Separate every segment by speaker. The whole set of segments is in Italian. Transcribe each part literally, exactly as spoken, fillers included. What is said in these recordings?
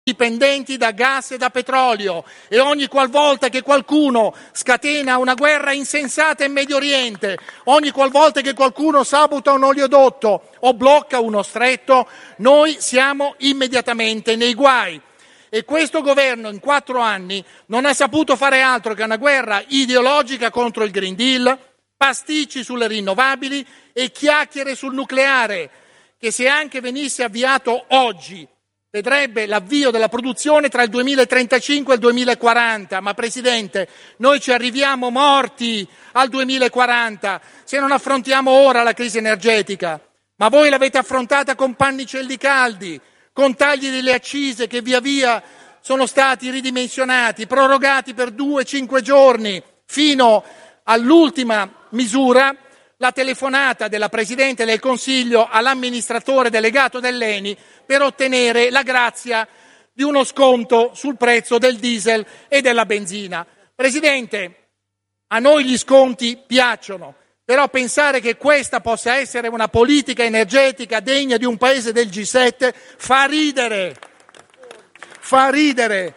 Speaker 1: dipendenti da gas e da petrolio, e ogni qualvolta che qualcuno scatena una guerra insensata in Medio Oriente, ogni qualvolta che qualcuno sabota un oleodotto o blocca uno stretto, noi siamo immediatamente nei guai. E questo governo in quattro anni non ha saputo fare altro che una guerra ideologica contro il Green Deal, pasticci sulle rinnovabili e chiacchiere sul nucleare, che se anche venisse avviato oggi vedrebbe l'avvio della produzione tra il duemilatrentacinque e il duemilaquaranta. Ma Presidente, noi ci arriviamo morti al duemilaquaranta se non affrontiamo ora la crisi energetica. Ma voi l'avete affrontata con pannicelli caldi, con tagli delle accise che via via sono stati ridimensionati, prorogati per due, cinque giorni, fino all'ultima misura, la telefonata della Presidente del Consiglio all'amministratore delegato dell'Eni per ottenere la grazia di uno sconto sul prezzo del diesel e della benzina. Presidente, a noi gli sconti piacciono, però pensare che questa possa essere una politica energetica degna di un paese del G sette fa ridere, fa ridere.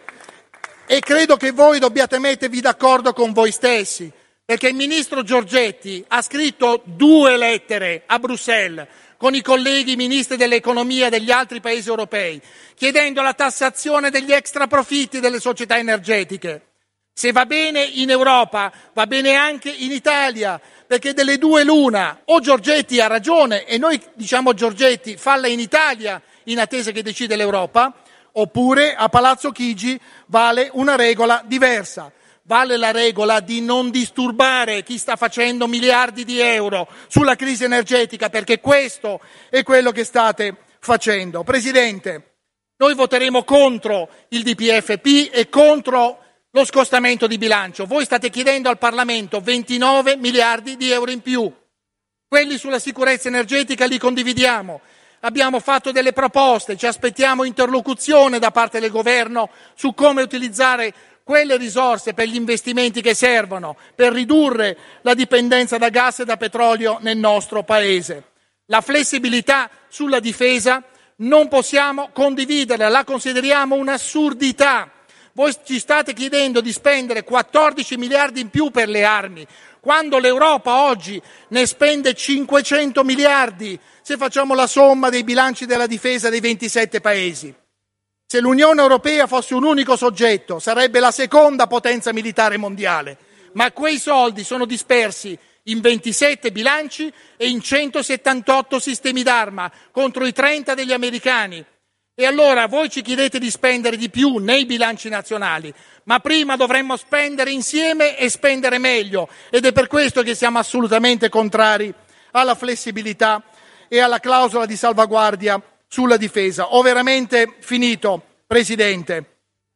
Speaker 1: E credo che voi dobbiate mettervi d'accordo con voi stessi, perché il ministro Giorgetti ha scritto due lettere a Bruxelles con i colleghi ministri dell'economia degli altri paesi europei, chiedendo la tassazione degli extraprofitti delle società energetiche. Se va bene in Europa, va bene anche in Italia, perché delle due l'una: o Giorgetti ha ragione e noi diciamo Giorgetti falla in Italia in attesa che decide l'Europa, oppure a Palazzo Chigi vale una regola diversa. Vale la regola di non disturbare chi sta facendo miliardi di euro sulla crisi energetica, perché questo è quello che state facendo. Presidente, noi voteremo contro il D P F P e contro lo scostamento di bilancio. Voi state chiedendo al Parlamento ventinove miliardi di euro in più. Quelli sulla sicurezza energetica li condividiamo. Abbiamo fatto delle proposte, ci aspettiamo interlocuzione da parte del Governo su come utilizzare quelle risorse per gli investimenti che servono per ridurre la dipendenza da gas e da petrolio nel nostro Paese. La flessibilità sulla difesa non possiamo condividerla, la consideriamo un'assurdità. Voi ci state chiedendo di spendere quattordici miliardi in più per le armi, quando l'Europa oggi ne spende cinquecento miliardi, se facciamo la somma dei bilanci della difesa dei ventisette Paesi. Se l'Unione Europea fosse un unico soggetto, sarebbe la seconda potenza militare mondiale, ma quei soldi sono dispersi in ventisette bilanci e in centosettantotto sistemi d'arma, contro i trenta degli americani. E allora voi ci chiedete di spendere di più nei bilanci nazionali, ma prima dovremmo spendere insieme e spendere meglio, ed è per questo che siamo assolutamente contrari alla flessibilità e alla clausola di salvaguardia sulla difesa. Ho veramente finito, Presidente.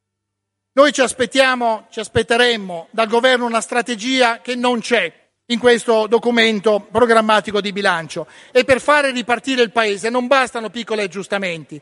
Speaker 1: Noi ci aspettiamo, ci aspetteremmo dal Governo una strategia che non c'è in questo documento programmatico di bilancio, e per fare ripartire il Paese non bastano piccoli aggiustamenti.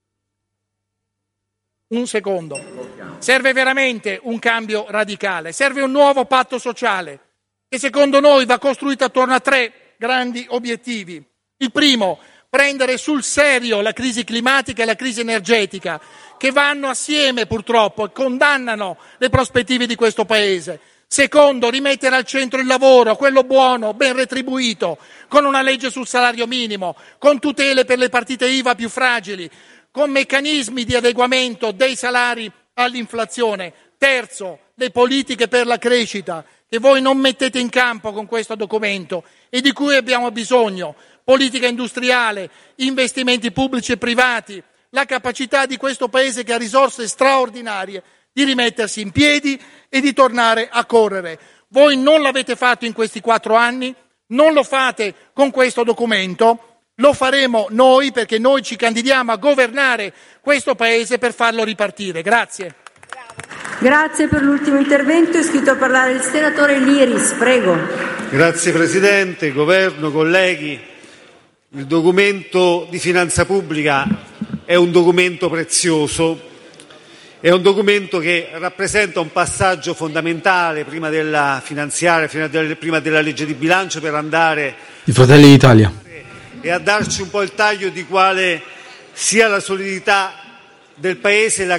Speaker 1: Un secondo. Serve veramente un cambio radicale, serve un nuovo patto sociale che secondo noi va costruito attorno a tre grandi obiettivi. Il primo, prendere sul serio la crisi climatica e la crisi energetica, che vanno assieme purtroppo e condannano le prospettive di questo Paese. Secondo, rimettere al centro il lavoro, quello buono, ben retribuito, con una legge sul salario minimo, con tutele per le partite I V A più fragili, con meccanismi di adeguamento dei salari all'inflazione. Terzo, le politiche per la crescita, che voi non mettete in campo con questo documento e di cui abbiamo bisogno. Politica industriale, investimenti pubblici e privati, la capacità di questo Paese, che ha risorse straordinarie, di rimettersi in piedi e di tornare a correre. Voi non l'avete fatto in questi quattro anni, non lo fate con questo documento. Lo faremo noi, perché noi ci candidiamo a governare questo Paese per farlo ripartire. Grazie.
Speaker 2: Grazie per l'ultimo intervento. È iscritto a parlare il senatore Liris. Prego.
Speaker 3: Grazie Presidente, Governo, colleghi. Il documento di finanza pubblica è un documento prezioso, è un documento che rappresenta un passaggio fondamentale prima della finanziaria, prima della legge di bilancio, per andare
Speaker 4: i Fratelli d'Italia
Speaker 3: e a darci un po' il taglio di quale sia la solidità del Paese la